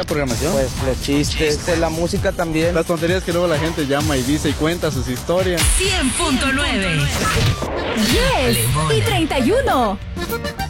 programación. Pues los chistes, pues la música también. Las tonterías que luego la gente llama y dice y cuenta sus historias. 100.9. 10 y 31.